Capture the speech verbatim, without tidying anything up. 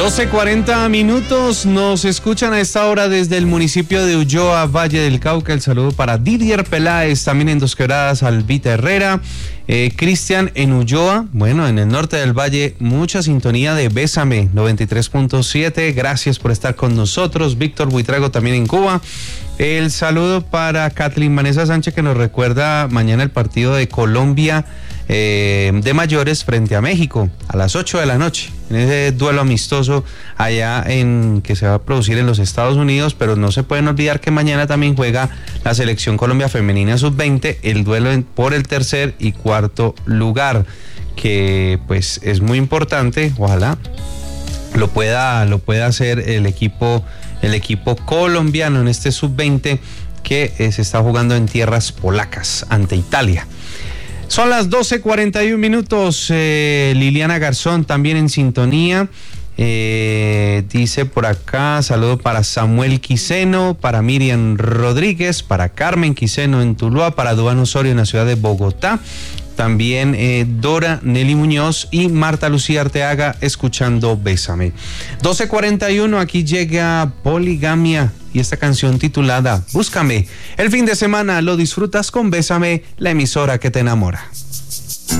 doce cuarenta minutos, nos escuchan a esta hora desde el municipio de Ulloa, Valle del Cauca. El saludo para Didier Peláez, también en Dos Quebradas, Albita Herrera, eh, Cristian en Ulloa, bueno, en el norte del Valle, mucha sintonía de Bésame, noventa y tres punto siete, gracias por estar con nosotros. Víctor Buitrago también en Cuba. El saludo para Kathleen Vanessa Sánchez, que nos recuerda mañana el partido de Colombia eh, de mayores frente a México a las ocho de la noche, en ese duelo amistoso allá en que se va a producir en los Estados Unidos. Pero no se pueden olvidar que mañana también juega la selección Colombia femenina sub veinte, el duelo en, por el tercer y cuarto lugar, que pues es muy importante. Ojalá lo pueda lo pueda hacer el equipo el equipo colombiano en este sub veinte que eh, se está jugando en tierras polacas ante Italia. Son las doce cuarenta y un minutos. eh, Liliana Garzón también en sintonía. Eh, dice por acá, saludo para Samuel Quiseno, para Miriam Rodríguez, para Carmen Quiseno en Tuluá, para Duván Osorio en la ciudad de Bogotá. También eh, Dora Nelly Muñoz y Marta Lucía Arteaga escuchando Bésame. doce cuarenta y uno, aquí llega Poligamia y esta canción titulada Búscame. El fin de semana lo disfrutas con Bésame, la emisora que te enamora.